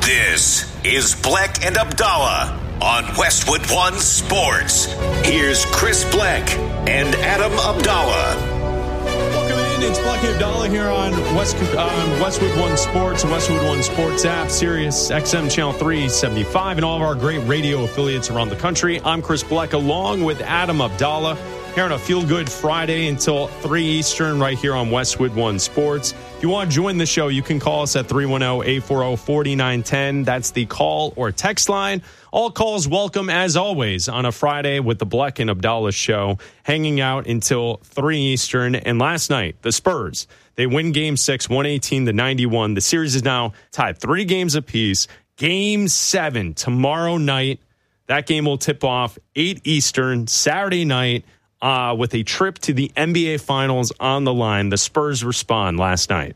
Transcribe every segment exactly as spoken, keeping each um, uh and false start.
This is Bleck and Abdallah on Westwood One Sports. Here's Chris Bleck and Adam Abdallah. Welcome in. It's Bleck and Abdallah here on, West, on Westwood One Sports and Westwood One Sports app, Sirius X M Channel three seventy-five, and all of our great radio affiliates around the country. I'm Chris Bleck along with Adam Abdallah here on a Feel Good Friday until three Eastern right here on Westwood One Sports. If you want to join the show, you can call us at three one zero, eight four zero, four nine one zero. That's the call or text line. All calls welcome, as always, on a Friday with the Bleck and Abdallah show, hanging out until three Eastern. And last night, the Spurs, they win Game six, one eighteen to ninety-one. The series is now tied three games apiece. Game seven tomorrow night. That game will tip off eight Eastern, Saturday night. Uh, with a trip to the N B A Finals on the line. The Spurs respond last night.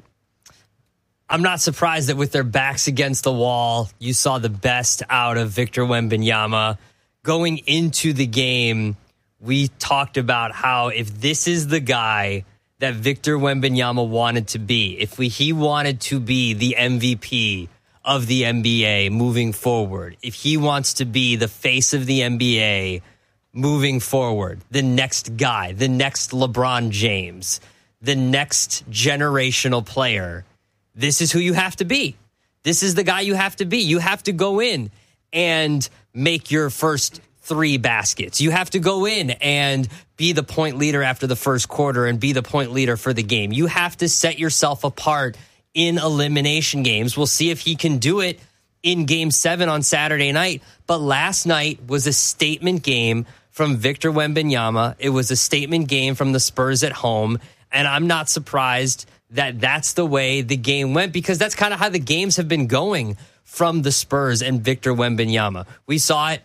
I'm not surprised that with their backs against the wall, you saw the best out of Victor Wembanyama. Going into the game, we talked about how if this is the guy that Victor Wembanyama wanted to be, if we, he wanted to be the M V P of the N B A moving forward, if he wants to be the face of the N B A moving forward, the next guy, the next LeBron James, the next generational player, this is who you have to be. This is the guy you have to be. You have to go in and make your first three baskets. You have to go in and be the point leader after the first quarter and be the point leader for the game. You have to set yourself apart in elimination games. We'll see if he can do it in Game seven on Saturday night. But last night was a statement game from Victor Wembanyama. It was a statement game from the Spurs at home, and I'm not surprised that that's the way the game went, because that's kind of how the games have been going from the Spurs and Victor Wembanyama. We saw it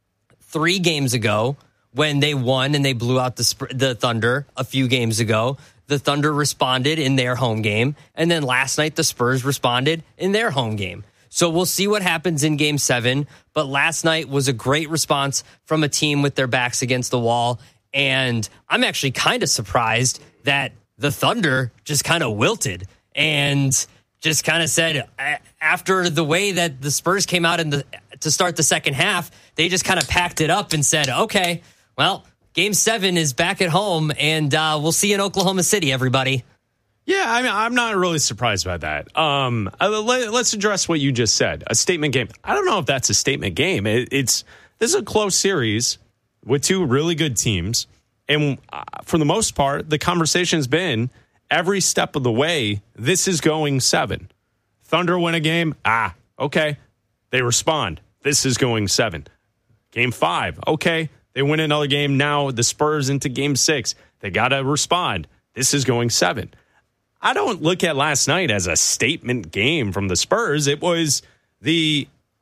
three games ago when they won and they blew out the, the Thunder a few games ago. The Thunder responded in their home game, and then last night the Spurs responded in their home game. So we'll see what happens in Game seven, but last night was a great response from a team with their backs against the wall, and I'm actually kind of surprised that the Thunder just kind of wilted and just kind of said, after the way that the Spurs came out in the to start the second half, they just kind of packed it up and said, okay, well, Game seven is back at home, and uh, we'll see you in Oklahoma City, everybody. Yeah, I mean, I'm not really surprised by that. Um, let, let's address what you just said. A statement game. I don't know if that's a statement game. It, it's this is a close series with two really good teams, and uh, for the most part, the conversation's been every step of the way. This is going seven. Thunder win a game. Ah, okay. They respond. This is going seven. Game five. Okay, they win another game. Now the Spurs into game six. They got to respond. This is going seven. I don't look at last night as a statement game from the Spurs. It was the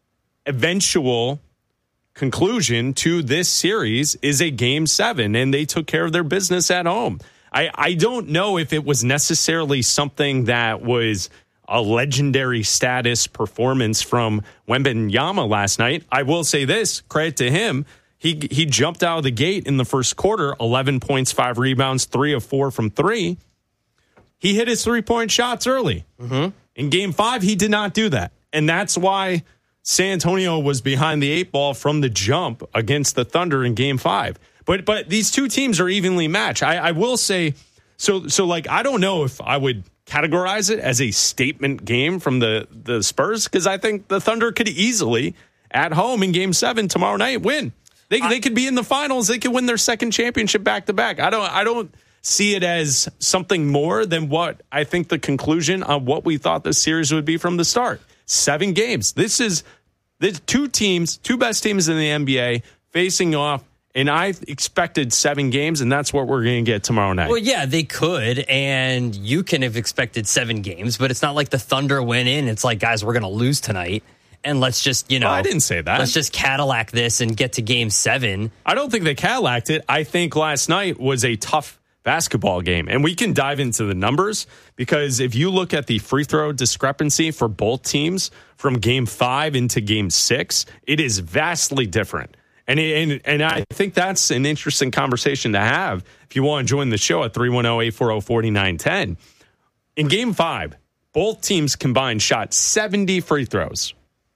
eventual conclusion to this series is a game seven, and they took care of their business at home. I, I don't know if it was necessarily something that was a legendary status performance from Wembanyama last night. I will say this, credit to him. He, he jumped out of the gate in the first quarter, eleven points, five rebounds, three of four from three. He hit his three-point shots early. Mm-hmm. In Game five, he did not do that. And that's why San Antonio was behind the eight ball from the jump against the Thunder in Game five. But but these two teams are evenly matched. I, I will say, so so like I don't know if I would categorize it as a statement game from the, the Spurs, because I think the Thunder could easily, at home in Game seven tomorrow night, win. They I, they could be in the finals. They could win their second championship back-to-back. I don't I don't... see it as something more than what I think the conclusion on what we thought this series would be from the start. Seven games. This is the two teams, two best teams in the N B A facing off, and I expected seven games, and that's what we're going to get tomorrow night. Well, yeah, they could, and you can have expected seven games, but it's not like the Thunder went in. It's like, guys, we're going to lose tonight, and let's just, you know. Well, I didn't say that. Let's just Cadillac this and get to Game seven. I don't think they Cadillac'd it. I think last night was a tough basketball game. And we can dive into the numbers, because if you look at the free throw discrepancy for both teams from game five into game six, it is vastly different. And, and, and I think that's an interesting conversation to have if you want to join the show at three one zero, eight four zero, four nine one zero. In game five, both teams combined shot seventy free throws.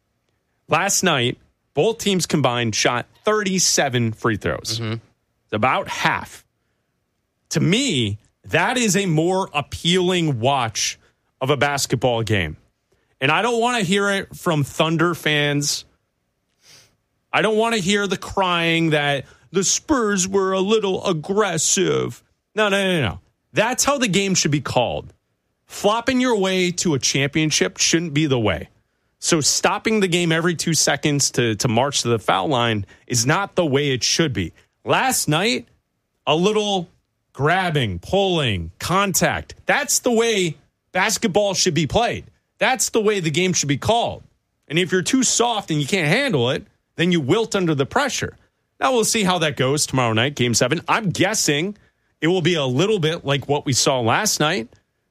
last night, both teams combined shot thirty-seven free throws. Mm-hmm. About half. To me, that is a more appealing watch of a basketball game. And I don't want to hear it from Thunder fans. I don't want to hear the crying that the Spurs were a little aggressive. No, no, no, no. That's how the game should be called. Flopping your way to a championship shouldn't be the way. So stopping the game every two seconds to, to march to the foul line is not the way it should be. Last night, a little grabbing, pulling, contact. That's the way basketball should be played. That's the way the game should be called. And if you're too soft and you can't handle it, then you wilt under the pressure. Now we'll see how that goes tomorrow night, game seven. I'm guessing it will be a little bit like what we saw last night.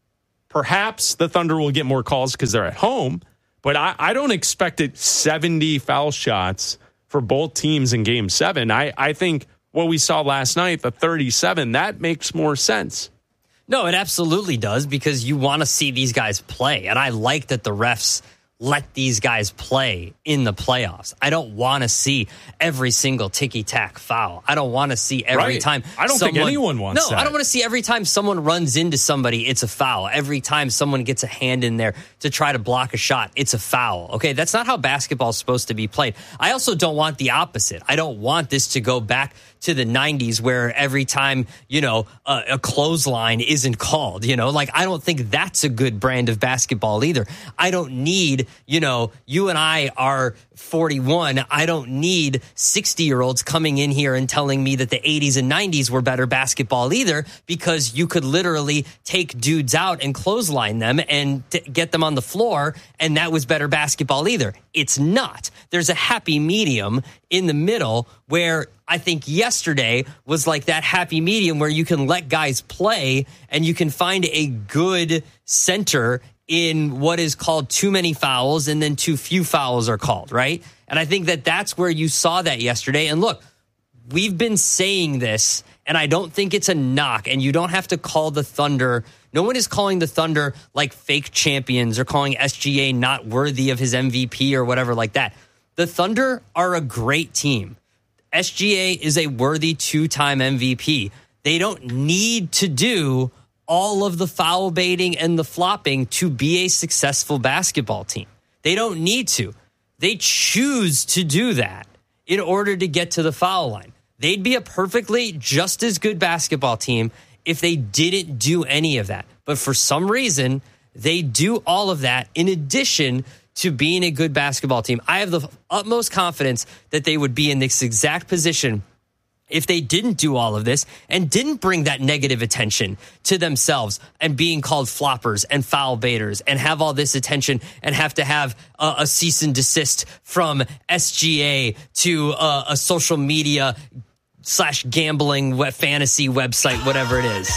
Perhaps the Thunder will get more calls because they're at home, but I, I don't expect it seventy foul shots for both teams in game seven. I, I think what we saw last night, the thirty-seven, that makes more sense. No, it absolutely does, because you want to see these guys play. And I like that the refs let these guys play in the playoffs. I don't want to see every single ticky-tack foul. I don't want to see every right. time I don't someone, think anyone wants no, that. I don't want to see every time someone runs into somebody, it's a foul. Every time someone gets a hand in there to try to block a shot, it's a foul. Okay, that's not how basketball is supposed to be played. I also don't want the opposite. I don't want this to go back to the nineties where every time, you know, a, a clothesline isn't called, you know, like I don't think that's a good brand of basketball either. I don't need, you know, you and I are forty-one. I don't need sixty year olds coming in here and telling me that the eighties and nineties were better basketball either, because you could literally take dudes out and clothesline them and t- get them on the floor, and that was better basketball either. It's not. There's a happy medium in the middle where I think yesterday was like that happy medium where you can let guys play and you can find a good center in what is called too many fouls and then too few fouls are called, right? And I think that that's where you saw that yesterday. And look, we've been saying this, and I don't think it's a knock, and you don't have to call the Thunder. No one is calling the Thunder like fake champions or calling S G A not worthy of his M V P or whatever like that. The Thunder are a great team. S G A is a worthy two-time M V P. They don't need to do all of the foul baiting and the flopping to be a successful basketball team. They don't need to. They choose to do that in order to get to the foul line. They'd be a perfectly just as good basketball team if they didn't do any of that. But for some reason, they do all of that in addition to being a good basketball team. I have the utmost confidence that they would be in this exact position if they didn't do all of this and didn't bring that negative attention to themselves and being called floppers and foul baiters and have all this attention and have to have a, a cease and desist from S G A to a, a social media slash gambling web, fantasy website, whatever it is.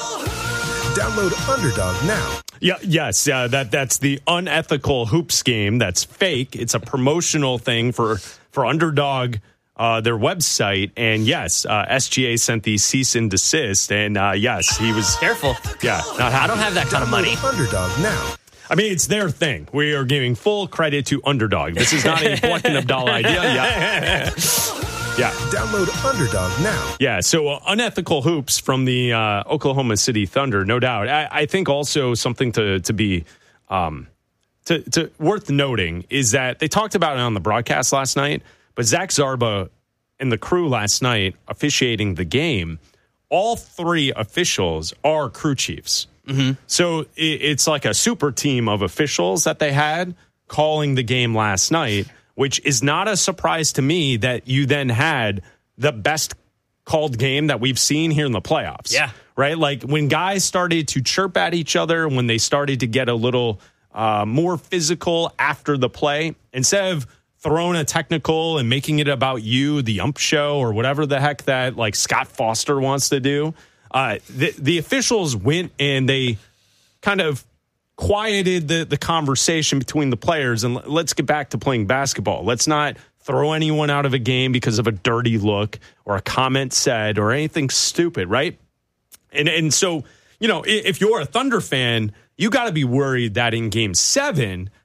Download Underdog now. Yeah, yes, uh, that that's the unethical hoops game. That's fake. It's a promotional thing for for Underdog, uh, their website. And yes, uh, S G A sent the cease and desist. And uh, yes, he was careful. Yeah, not I don't have that kind of money. Underdog now. I mean, it's their thing. We are giving full credit to Underdog. This is not a Black and Abdallah idea. Yeah. Yeah. Download Underdog now. Yeah, so uh, unethical hoops from the uh, Oklahoma City Thunder, no doubt. I, I think also something to to be um, to, to worth noting is that they talked about it on the broadcast last night, but Zach Zarba and the crew last night officiating the game, all three officials are crew chiefs. Mm-hmm. So it, it's like a super team of officials that they had calling the game last night, which is not a surprise to me that you then had the best called game that we've seen here in the playoffs. Yeah. Right? Like when guys started to chirp at each other, when they started to get a little uh, more physical after the play, instead of throwing a technical and making it about you, the ump show, or whatever the heck that like Scott Foster wants to do, uh, the, the officials went and they kind of quieted the, the conversation between the players, and let's get back to playing basketball. Let's not throw anyone out of a game because of a dirty look or a comment said or anything stupid, right? And and so, you know, if you're a Thunder fan, you got to be worried that in game seven,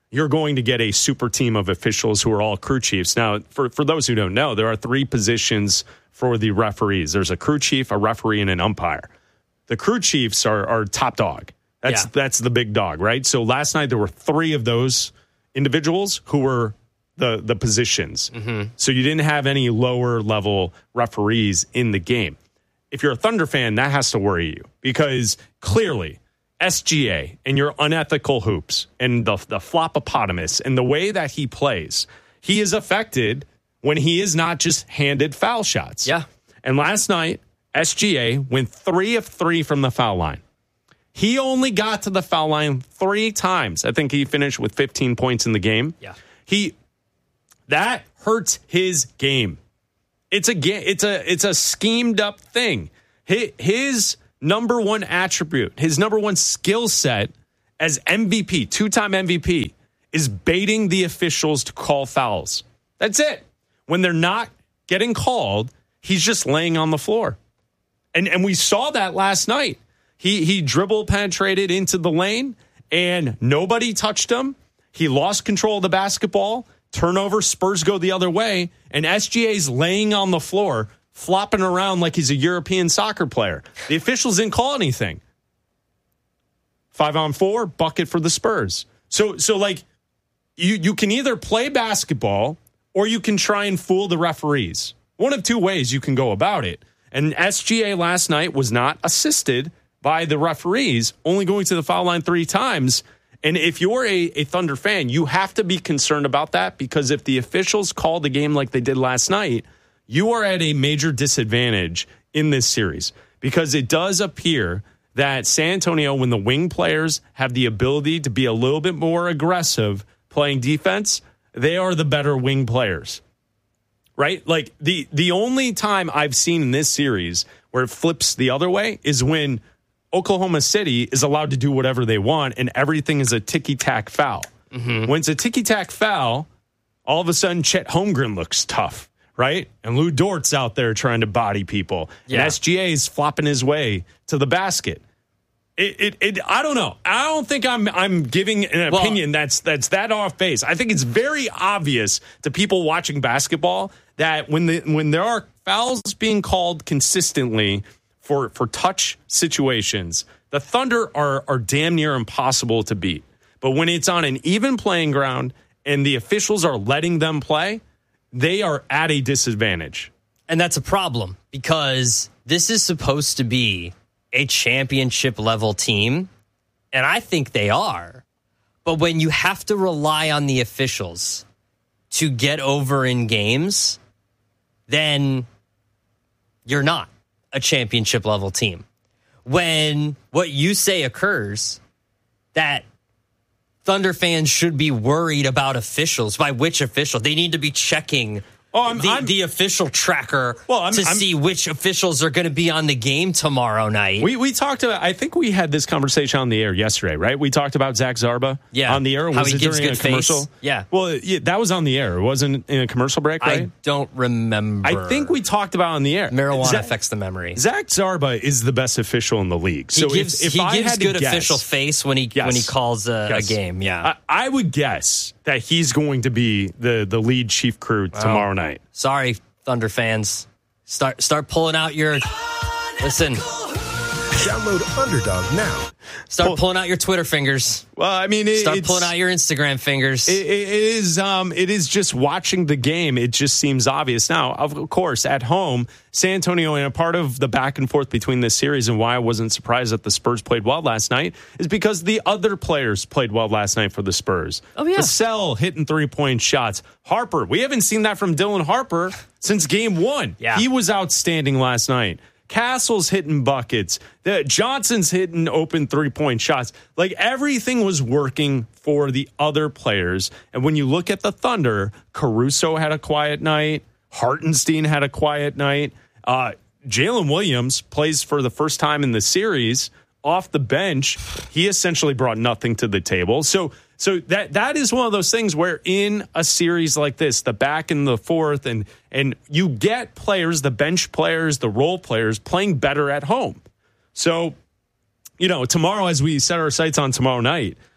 you're going to get a super team of officials who are all crew chiefs. Now, for, for those who don't know, there are three positions for the referees. There's a crew chief, a referee, and an umpire. The crew chiefs are, are top dog. That's yeah. that's the big dog, right? So last night there were three of those individuals who were the, the positions. Mm-hmm. So you didn't have any lower level referees in the game. If you're a Thunder fan, that has to worry you because clearly S G A and your unethical hoops and the, the flopopotamus and the way that he plays, he is affected when he is not just handed foul shots. Yeah. And last night, S G A went three of three from the foul line. He only got to the foul line three times. I think he finished with fifteen points in the game. Yeah. He that hurts his game. It's a it's a it's a schemed up thing. His, his number one attribute, his number one skill set as M V P, two-time M V P, is baiting the officials to call fouls. That's it. When they're not getting called, he's just laying on the floor. And and we saw that last night. He he dribble penetrated into the lane and nobody touched him. He lost control of the basketball. Turnover, Spurs go the other way, and S G A's laying on the floor, flopping around like he's a European soccer player. The officials didn't call anything. Five on four, bucket for the Spurs. So so like you you can either play basketball or you can try and fool the referees. One of two ways you can go about it. And S G A last night was not assisted by the referees, only going to the foul line three times. And if you're a, a Thunder fan, you have to be concerned about that because if the officials call the game like they did last night, you are at a major disadvantage in this series because it does appear that San Antonio, when the wing players have the ability to be a little bit more aggressive playing defense, they are the better wing players. Right? Like the the only time I've seen in this series where it flips the other way is when Oklahoma City is allowed to do whatever they want and everything is a ticky-tack foul. Mm-hmm. When it's a ticky-tack foul, all of a sudden Chet Holmgren looks tough, right? And Lou Dort's out there trying to body people. Yeah. And S G A is flopping his way to the basket. It, it, it, I don't know. I don't think I'm I'm giving an well, opinion that's that's that off base. I think it's very obvious to people watching basketball that when the when there are fouls being called consistently for for touch situations, the Thunder are are damn near impossible to beat. But when it's on an even playing ground and the officials are letting them play, they are at a disadvantage. And that's a problem because this is supposed to be a championship level team, and I think they are. But when you have to rely on the officials to get over in games, then you're not a championship level team. When what you say occurs, that Thunder fans should be worried about officials. By which official? They need to be checking Oh, I'm, the, I'm, the official tracker well, I'm, to I'm, see which officials are going to be on the game tomorrow night. We we talked about, I think we had this conversation on the air yesterday, right? We talked about Zach Zarba yeah. on the air. Was How he it gives during good a commercial? Face. Yeah. Well, yeah, that was on the air. It wasn't in a commercial break, right? I don't remember. I think we talked about on the air. Marijuana Zach, affects the memory. Zach Zarba is the best official in the league. So he gives, if, if he I gives had good to guess, official face when he yes, when he calls a, yes. a game. Yeah. I, I would guess that he's going to be the, the lead chief crew tomorrow oh, night. Sorry, Thunder fans, start start pulling out your listen. Download Underdog now. Start Pull, pulling out your Twitter fingers. Well, I mean, it, start pulling out your Instagram fingers. It, it is, um, it is just watching the game. It just seems obvious. Now, of course, at home, San Antonio, and a part of the back and forth between this series and why I wasn't surprised that the Spurs played well last night is because the other players played well last night for the Spurs. Oh yeah, Vassell hitting three point shots. Harper, we haven't seen that from Dylan Harper since game one. Yeah, he was outstanding last night. Castle's hitting buckets. The Johnson's hitting open three-point shots. Like, everything was working for the other players. And when you look at the Thunder, Caruso had a quiet night. Hartenstein had a quiet night. Uh, Jalen Williams plays for the first time in the series off the bench. He essentially brought nothing to the table. So So that that is one of those things where in a series like this, the back and the forth, and and you get players, the bench players, the role players playing better at home. So, you know, tomorrow, as we set our sights on tomorrow night,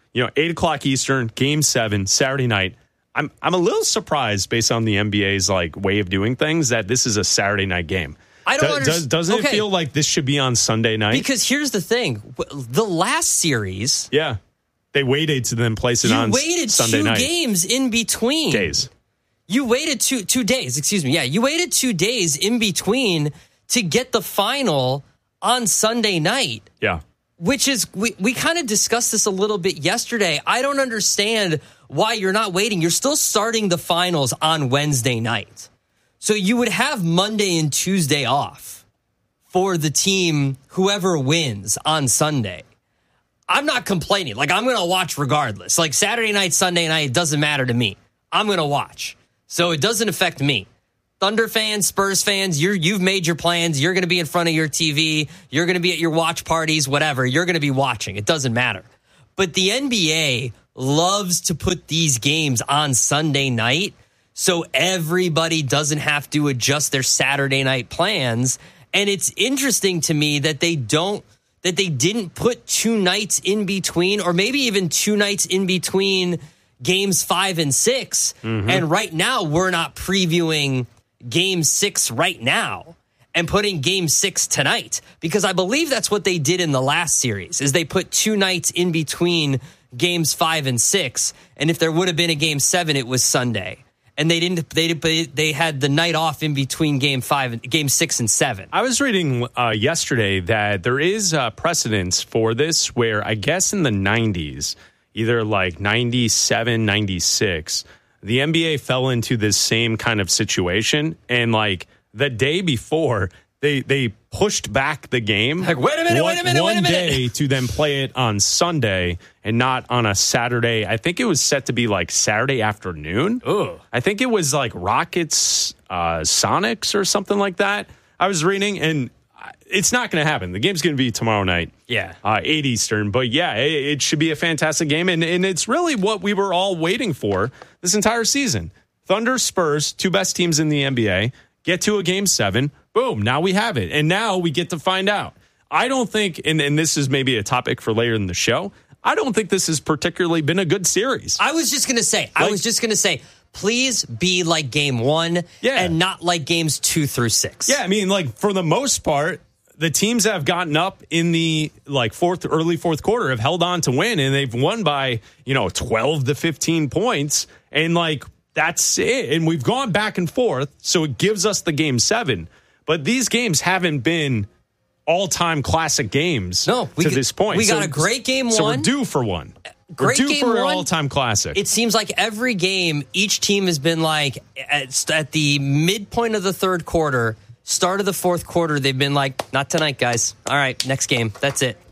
you know, eight o'clock Eastern, game seven, Saturday night. I'm I'm a little surprised based on the N B A's like way of doing things that this is a Saturday night game. I don't Do, understand. does, doesn't okay. it feel like this should be on Sunday night? Because here's the thing. The last series. Yeah. They waited to then place it you on waited Sunday two night. games in between. Days. You waited two two days, excuse me. Yeah, you waited two days in between to get the final on Sunday night. Yeah. Which is, we, we kind of discussed this a little bit yesterday. I don't understand why you're not waiting. You're still starting the finals on Wednesday night. So you would have Monday and Tuesday off for the team, whoever wins on Sunday. I'm not complaining. Like, I'm going to watch regardless. Like, Saturday night, Sunday night, it doesn't matter to me. I'm going to watch. So it doesn't affect me. Thunder fans, Spurs fans, you're, you've made your plans. You're going to be in front of your T V. You're going to be at your watch parties, whatever. You're going to be watching. It doesn't matter. But the N B A loves to put these games on Sunday night so everybody doesn't have to adjust their Saturday night plans. And it's interesting to me that they don't, that they didn't put two nights in between, or maybe even two nights in between games five and six. Mm-hmm. And right now we're not previewing game six right now and putting game six tonight, because I believe that's what they did in the last series, is they put two nights in between games five and six. And if there would have been a game seven, it was Sunday. And they didn't, they they had the night off in between game five, game six and seven. I was reading uh, yesterday that there is uh, precedence for this where I guess in the nineties, either like ninety-seven, ninety-six, the N B A fell into this same kind of situation. And like the day before, they they pushed back the game. Like, wait a minute, one, wait a minute, one wait a minute. day to then play it on Sunday and not on a Saturday. I think it was set to be like Saturday afternoon. Ugh. I think it was like Rockets, uh, Sonics or something like that. I was reading, and it's not going to happen. The game's going to be tomorrow night. Yeah. Uh, eight Eastern. But yeah, it, it should be a fantastic game. And, and it's really what we were all waiting for this entire season. Thunder, Spurs, two best teams in the N B A, get to a game seven. Boom. Now we have it. And now we get to find out. I don't think, and, and this is maybe a topic for later in the show, I don't think this has particularly been a good series. I was just going to say, Like, I was just going to say, please be like game one Yeah. and not like games two through six. Yeah, I mean, like, for the most part, the teams that have gotten up in the like fourth, early fourth quarter have held on to win, and they've won by, you know, twelve to fifteen points. And like, that's it. And we've gone back and forth. So it gives us the game seven. But these games haven't been all-time classic games No, we to got- this point. we got So- a great game So one. we're due for one. Great we're due game for an one. all-time classic. It seems like every game, each team has been like at, at the midpoint of the third quarter, start of the fourth quarter, they've been like, not tonight, guys. All right, next game. That's it.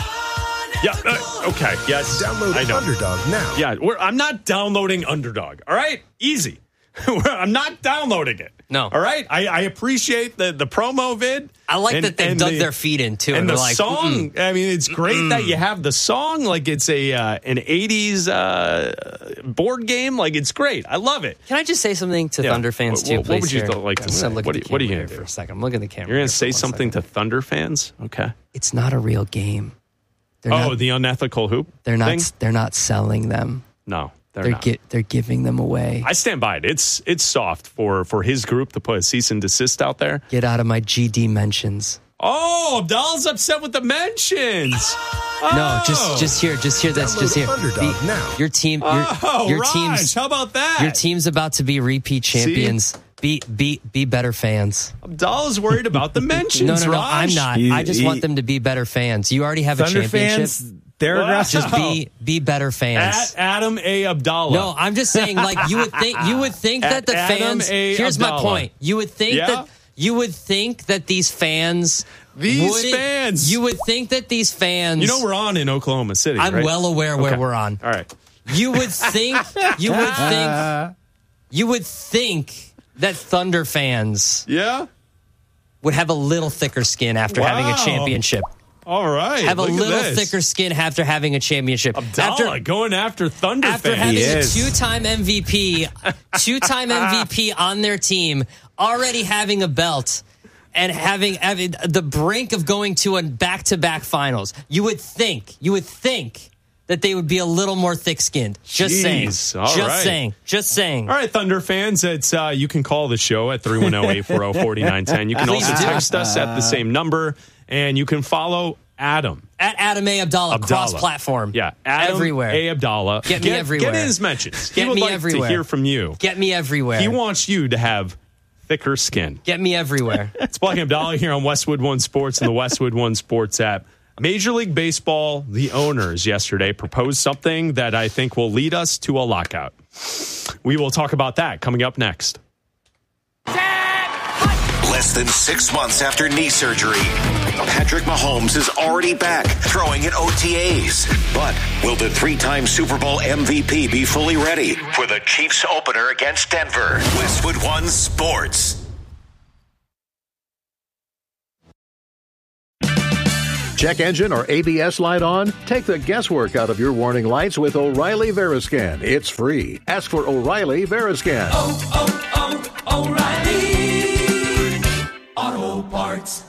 yeah, uh, okay, yes. Download I know. Underdog now. Yeah, we're, I'm not downloading Underdog. All right, easy. I'm not downloading it. No. All right, I, I appreciate the the promo vid. I like and- that they and dug the- their feet in, too. And, And the they're like, song. mm-mm. I mean, it's great mm-mm. that you have the song. Like it's a uh, an eighties uh, board game. Like it's great. I love it. Can I just say something to Yeah. Thunder fans, What- too, what please? would you here? like to I'm say? gonna look What at are- the what are you camera gonna here do? for a second. I'm looking at the camera. You're here gonna for say one something second. to Thunder fans? Okay. It's not a real game. They're Oh, not, the unethical hoop. they're not. thing? They're not selling them. No, they're, They're not. gi- they're giving them away. I stand by it. It's it's soft for for his group to put a cease and desist out there. Get out of my G D mentions. Oh, Abdallah's upset with the mentions. No, Oh. just just here, just hear this, just Download here. Underdog The- now. Your team, your, Oh, your Raj, team's, how about that? your team's about to be repeat champions. Be be be better fans. Abdallah's worried about the mentions. No, no, no. Raj. I'm not. He- I just he- want them to be better fans. You already have a Thunder championship. fans, they're Wow. aggressive. Just be be better fans. At Adam A. Abdallah. No, I'm just saying. Like you would think, you would think At that the Adam fans. A. Here's my Abdallah. point. You would think Yeah? that you would think that these fans. These wouldn't- fans. You would think that these fans. You know we're on in Oklahoma City, I'm right? well aware where Okay. we're on. All right. You would think. You would think. You would think that Thunder fans Yeah? would have a little thicker skin after having a Wow. championship. All right. Have a look at little this. thicker skin after having a championship. Abdallah After going after Thunder after fans. having He a is. two-time M V P, two-time M V P on their team, already having a belt, and having, having the brink of going to a back-to-back finals. You would think, you would think that they would be a little more thick-skinned. Just Jeez, saying. All Just right. saying. Just saying. All right, Thunder fans, it's uh, you can call the show at three one zero, eight four zero, four nine one zero. You can Please also do. text us at the same number, and you can follow Adam. At Adam A. Abdallah, Abdallah. cross-platform. Yeah, Adam everywhere. A. Abdallah. Get me everywhere. Get his mentions. Get he would me like everywhere. to hear from you. Get me everywhere. He wants you to have thicker skin. Get me everywhere. It's Black and Abdallah here on Westwood One Sports and the Westwood One Sports app. Major League Baseball, the owners yesterday proposed something that I think will lead us to a lockout. We will talk about that coming up next. Less than six months after knee surgery, Patrick Mahomes is already back throwing in O T As. But will the three-time Super Bowl M V P be fully ready for the Chiefs opener against Denver? Westwood One Sports. Check engine or A B S light on? Take the guesswork out of your warning lights with O'Reilly Veriscan. It's free. Ask for O'Reilly Veriscan. Oh, oh, oh, O'Reilly Auto Parts.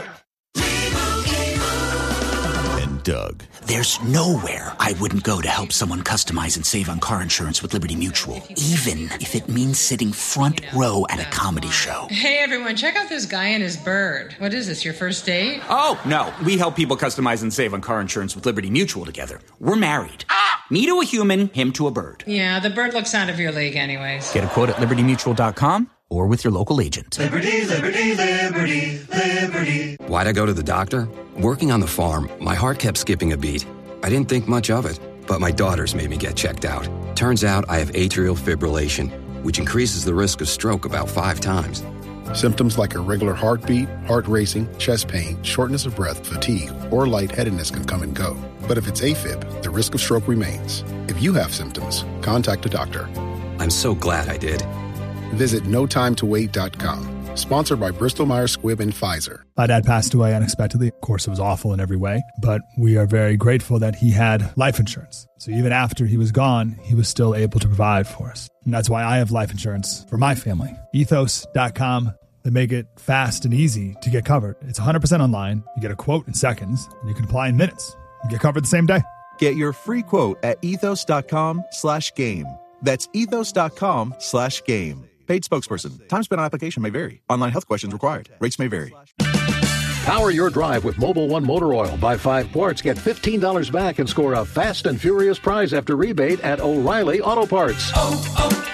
And Doug. There's nowhere I wouldn't go to help someone customize and save on car insurance with Liberty Mutual, even if it means sitting front row at a comedy show. Hey everyone, check out this guy and his bird. What is this, your first date? Oh, no. We help people customize and save on car insurance with Liberty Mutual together. We're married. Ah! Me to a human, him to a bird. Yeah, the bird looks out of your league anyways. Get a quote at liberty mutual dot com or with your local agent. Liberty, liberty, liberty, liberty. Why'd I go to the doctor? Working on the farm, my heart kept skipping a beat. I didn't think much of it, but my daughters made me get checked out. Turns out I have atrial fibrillation, which increases the risk of stroke about five times. Symptoms like irregular heartbeat, heart racing, chest pain, shortness of breath, fatigue, or lightheadedness can come and go. But if it's AFib, the risk of stroke remains. If you have symptoms, contact a doctor. I'm so glad I did. Visit no time to wait dot com. Sponsored by Bristol Myers Squibb and Pfizer. My dad passed away unexpectedly. Of course, it was awful in every way, but we are very grateful that he had life insurance. So even after he was gone, he was still able to provide for us. And that's why I have life insurance for my family. ethos dot com. They make it fast and easy to get covered. It's one hundred percent online. You get a quote in seconds, and you can apply in minutes. You get covered the same day. Get your free quote at ethos dot com slash game. That's ethos dot com slash game. Paid spokesperson. Time spent on application may vary. Online health questions required. Rates may vary. Power your drive with Mobil one Motor Oil. Buy five quarts, get fifteen dollars back, and score a fast and furious prize after rebate at O'Reilly Auto Parts. Oh,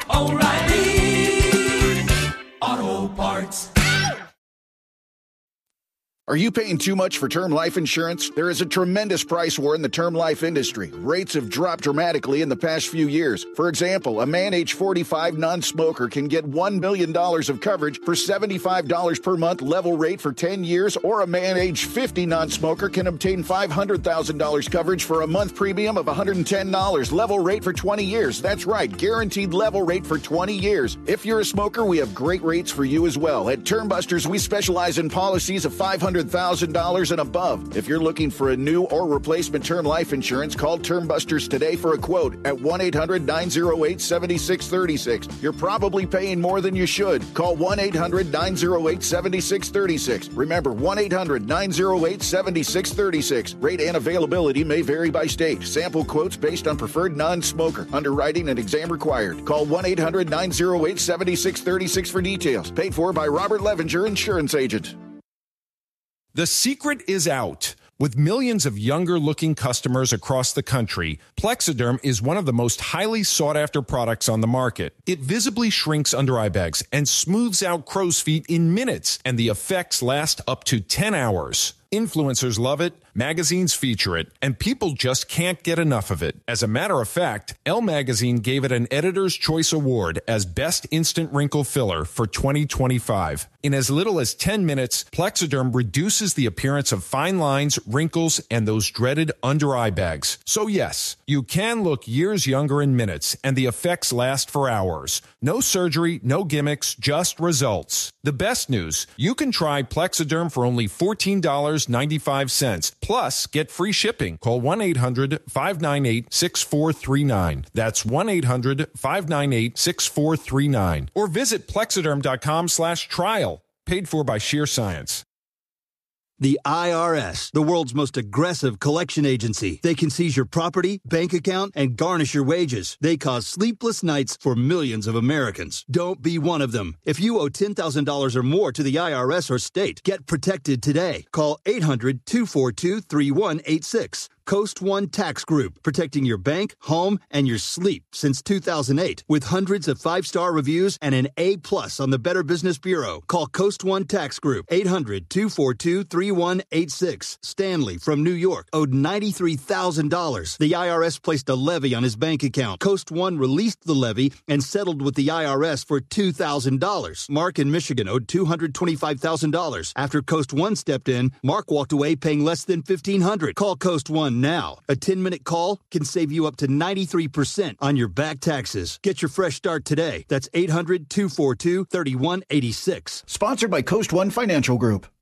oh, oh, O'Reilly Auto Parts. Are you paying too much for term life insurance? There is a tremendous price war in the term life industry. Rates have dropped dramatically in the past few years. For example, a man age forty-five non-smoker can get one million dollars of coverage for seventy-five dollars per month level rate for ten years, or a man age fifty non-smoker can obtain five hundred thousand dollars coverage for a month premium of one hundred ten dollars level rate for twenty years. That's right, guaranteed level rate for twenty years. If you're a smoker, we have great rates for you as well. At Term Busters, we specialize in policies of five hundred thousand dollars and above. If you're looking for a new or replacement term life insurance, call Term Busters today for a quote at one eight hundred nine oh eight seven six three six. You're probably paying more than you should. Call one eight hundred nine oh eight seven six three six. Remember, one eight hundred nine oh eight seven six three six. Rate and availability may vary by state. Sample quotes based on preferred non-smoker. Underwriting and exam required. Call one eight hundred nine oh eight seven six three six for details. Paid for by Robert Levenger, insurance agent. The secret is out. With millions of younger-looking customers across the country, Plexiderm is one of the most highly sought-after products on the market. It visibly shrinks under eye bags and smooths out crow's feet in minutes, and the effects last up to ten hours. Influencers love it, magazines feature it, and people just can't get enough of it. As a matter of fact, Elle Magazine gave it an Editor's Choice Award as Best Instant Wrinkle Filler for twenty twenty-five. In as little as ten minutes, Plexiderm reduces the appearance of fine lines, wrinkles, and those dreaded under-eye bags. So yes, you can look years younger in minutes, and the effects last for hours. No surgery, no gimmicks, just results. The best news, you can try Plexiderm for only fourteen dollars and ninety-five cents. Plus, get free shipping. Call one eight hundred five nine eight six four three nine. That's one eight hundred five nine eight six four three nine. Or visit plexiderm dot com slash trial. Paid for by Sheer Science. The I R S, the world's most aggressive collection agency. They can seize your property, bank account, and garnish your wages. They cause sleepless nights for millions of Americans. Don't be one of them. If you owe ten thousand dollars or more to the I R S or state, get protected today. Call eight hundred, two four two, three one eight six. Coast One Tax Group, protecting your bank, home, and your sleep since two thousand eight. With hundreds of five-star reviews and an A plus on the Better Business Bureau. Call Coast One Tax Group, eight hundred, two four two, three one eight six. Stanley from New York owed ninety-three thousand dollars. The I R S placed a levy on his bank account. Coast One released the levy and settled with the I R S for two thousand dollars. Mark in Michigan owed two hundred twenty-five thousand dollars. After Coast One stepped in, Mark walked away paying less than fifteen hundred dollars. Call Coast One now. A ten-minute call can save you up to ninety-three percent on your back taxes. Get your fresh start today. That's eight hundred, two four two, three one eight six. Sponsored by Coast One Financial Group.